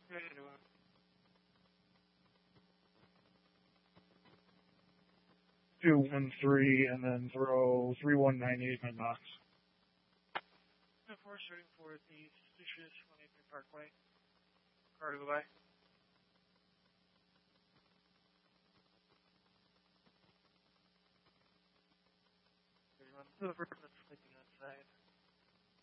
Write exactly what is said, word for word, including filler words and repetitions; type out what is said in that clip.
How you doing? two one three, and then throw three one nine eight my box. ten four, shooting for the suspicious one eighty-three Parkway. Car to go by. There's one to the person that's sleeping outside.